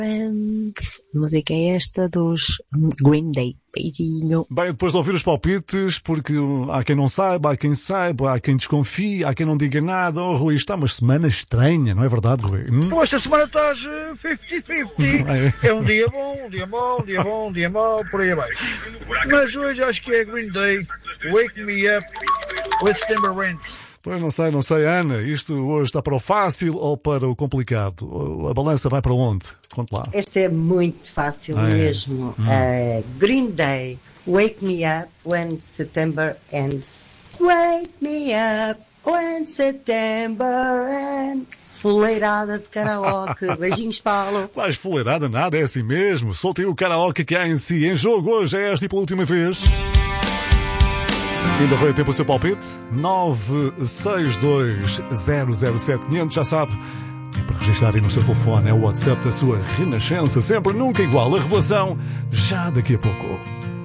Friends. Música é esta dos Green Day. Beijinho. Bem, depois de ouvir os palpites, porque há quem não saiba, há quem desconfie, há quem não diga nada. Oh, Rui, está uma semana estranha, não é verdade, Rui? Tu esta semana estás 50-50. É um dia bom, um dia mau, um dia bom, um dia mau, por aí abaixo. Mas hoje acho que é Green Day, Wake Me Up with September Rents. Pois não sei, Ana, isto hoje está para o fácil ou para o complicado? A balança vai para onde? Conte lá. Este é muito fácil mesmo. Green Day, Wake Me Up When September Ends. Wake Me Up When September Ends. Fuleirada de karaoke. Beijinhos, Paulo. Vais fuleirada nada, é assim mesmo. Soltei o karaoke que há em si. Em jogo hoje é esta e pela última vez. Ainda veio tempo o seu palpite? 962-007-500, já sabe. É para registrar aí no seu telefone, é o WhatsApp da sua Renascença. Sempre, nunca igual. A revelação, já daqui a pouco.